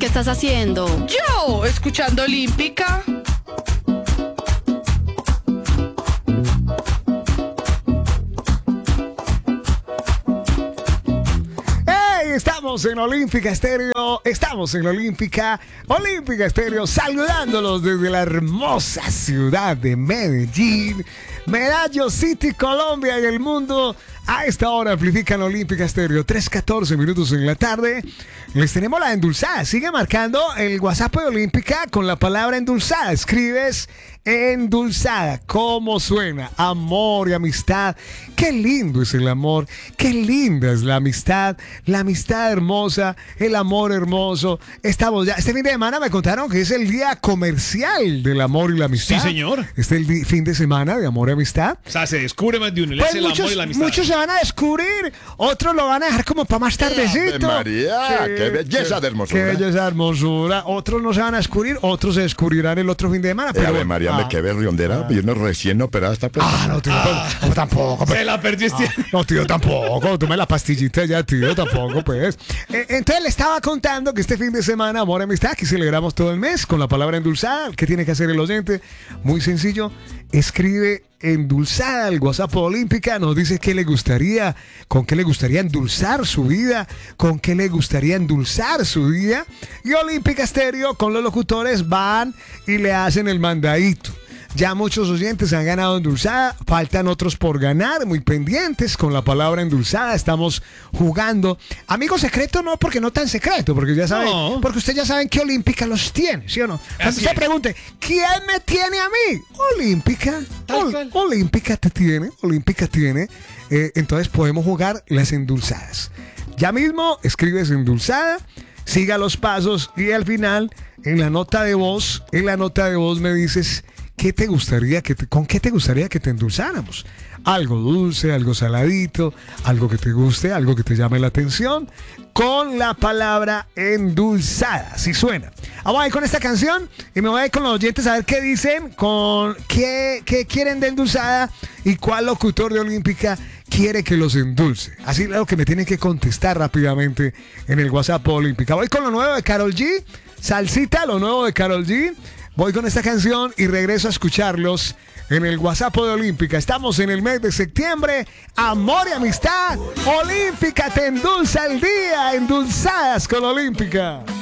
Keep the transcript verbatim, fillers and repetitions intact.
estás haciendo? Yo, escuchando Olímpica. Estamos en Olímpica Estéreo, estamos en Olímpica, Olímpica Estéreo, saludándolos desde la hermosa ciudad de Medellín, Medallo City, Colombia y el mundo. A esta hora amplifican Olímpica Estéreo, tres catorce minutos en la tarde. Les tenemos la endulzada. Sigue marcando el WhatsApp de Olímpica con la palabra endulzada. Escribes endulzada. ¿Cómo suena? Amor y amistad. Qué lindo es el amor. Qué linda es la amistad. La amistad hermosa. El amor hermoso. Estamos ya. Este fin de semana me contaron que es el día comercial del amor y la amistad. Sí, señor. Este es el di- fin de semana de amor y amistad. O sea, se descubre más de uno. Él Pues es el muchos, amor y la amistad. muchos se van a descubrir, otros lo van a dejar como para más tardecito. Ave María, qué belleza de hermosura. Qué belleza de hermosura. Otros no se van a descubrir, otros se descubrirán el otro fin de semana. Eh, Pero, Ave María, ah, me quedé berriondera. Y uno recién operada está Ah, no, tío, pues, no, tampoco. Pues. Se la perdió este. No, tío, tampoco. Tome la pastillita ya, tío, tampoco, pues. Eh, entonces le estaba contando que este fin de semana, amor y amistad, aquí celebramos todo el mes con la palabra endulzada. ¿Qué tiene que hacer el oyente? Muy sencillo. Escribe endulzada al WhatsApp Olímpica, nos dice qué le gustaría, con qué le gustaría endulzar su vida, con qué le gustaría endulzar su día. Y Olímpica Estéreo con los locutores van y le hacen el mandadito. Ya muchos oyentes han ganado endulzada, faltan otros por ganar, muy pendientes con la palabra endulzada, estamos jugando. Amigo secreto no, porque no tan secreto, porque ya saben, No. porque ustedes ya saben que Olímpica los tiene, ¿sí o no? Cuando Así se es. pregunte, ¿quién me tiene a mí? Olímpica, Tal Ol- cual. Olímpica te tiene, Olímpica tiene, eh, entonces podemos jugar las endulzadas. Ya mismo escribes endulzada, siga los pasos y al final, en la nota de voz, en la nota de voz me dices... ¿Qué te gustaría que te, ¿Con qué te gustaría que te endulzáramos? Algo dulce, algo saladito, algo que te guste, algo que te llame la atención, con la palabra endulzada, así suena. Vamos a ir con esta canción y me voy a ir con los oyentes a ver qué dicen, con qué, qué quieren de endulzada y cuál locutor de Olímpica quiere que los endulce. Así es lo que me tienen que contestar rápidamente en el WhatsApp Olímpica. Voy con lo nuevo de Karol G, Salsita, lo nuevo de Karol G. Voy con esta canción y regreso a escucharlos en el WhatsApp de Olímpica. Estamos en el mes de septiembre. Amor y amistad. Olímpica te endulza el día. Endulzadas con Olímpica.